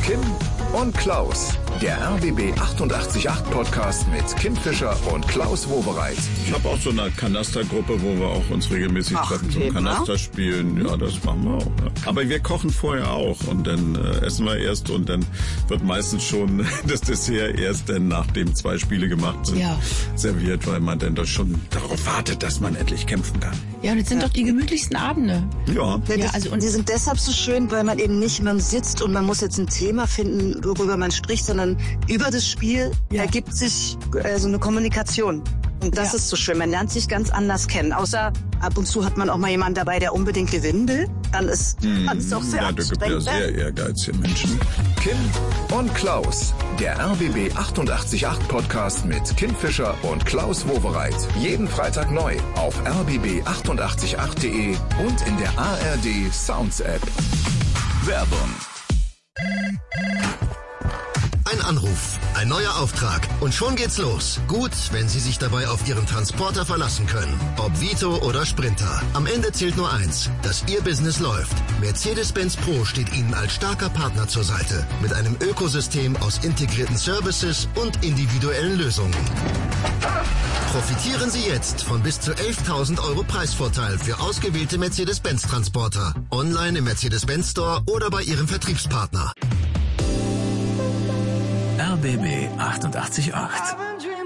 Kim und Klaus. Der RBB 888 Podcast mit Kim Fischer und Klaus Wowereit. Ich habe auch so eine Kanastergruppe, wo wir auch uns regelmäßig treffen zum Kanaster spielen. Ja, das machen wir auch. Ja. Aber wir kochen vorher auch und dann essen wir erst und dann wird meistens schon das Dessert erst dann, nachdem 2 Spiele gemacht sind, serviert, weil man dann doch schon darauf wartet, dass man endlich kämpfen kann. Ja, und das sind doch die gemütlichsten Abende. Ja. Und die sind deshalb so schön, weil man eben nicht, man sitzt und man muss jetzt ein Thema finden, worüber man spricht, sondern über das Spiel ergibt sich so eine Kommunikation. Und das ist so schön. Man lernt sich ganz anders kennen. Außer ab und zu hat man auch mal jemanden dabei, der unbedingt gewinnen will. Dann ist es auch sehr anstrengend. Da gibt es ja sehr ehrgeizige Menschen. Kim und Klaus. Der RBB 888 Podcast mit Kim Fischer und Klaus Wowereit. Jeden Freitag neu auf rbb888.de und in der ARD Sounds App. Werbung. Ein Anruf, ein neuer Auftrag und schon geht's los. Gut, wenn Sie sich dabei auf Ihren Transporter verlassen können. Ob Vito oder Sprinter. Am Ende zählt nur eins, dass Ihr Business läuft. Mercedes-Benz Pro steht Ihnen als starker Partner zur Seite. Mit einem Ökosystem aus integrierten Services und individuellen Lösungen. Profitieren Sie jetzt von bis zu 11.000 € Preisvorteil für ausgewählte Mercedes-Benz-Transporter. Online im Mercedes-Benz Store oder bei Ihrem Vertriebspartner. RBB 888.